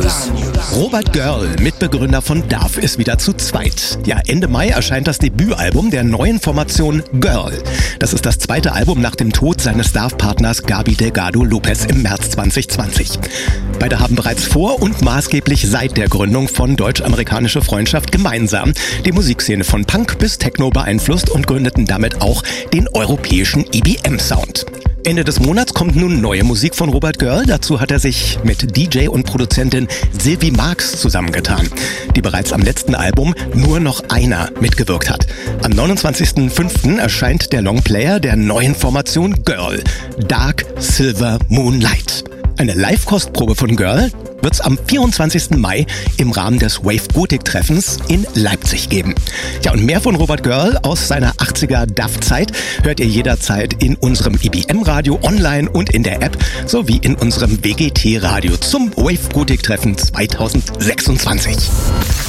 News. Robert Girl, Mitbegründer von Dove, ist wieder zu zweit. Ja, Ende Mai erscheint das Debütalbum der neuen Formation Girl. Das ist das zweite Album nach dem Tod seines Dove-Partners Gaby Delgado Lopez im März 2020. Beide haben bereits vor und maßgeblich seit der Gründung von Deutsch-Amerikanische Freundschaft gemeinsam die Musikszene von Punk bis Techno beeinflusst und gründeten damit auch den europäischen EBM-Sound. Ende des Monats kommt nun neue Musik von Robert Girl. Dazu hat er sich mit DJ und Produzentin Sylvie Marx zusammengetan, die bereits am letzten Album Nur noch einer mitgewirkt hat. Am 29.05. erscheint der Longplayer der neuen Formation Girl, Dark Silver Moonlight. Eine Live-Kostprobe von Girl wird es am 24. Mai im Rahmen des Wave Gothic Treffens in Leipzig geben. Ja, und mehr von Robert Girl aus seiner 80er Dove-Zeit hört ihr jederzeit in unserem EBM-Radio online und in der App sowie in unserem WGT-Radio zum Wave Gothic Treffen 2026.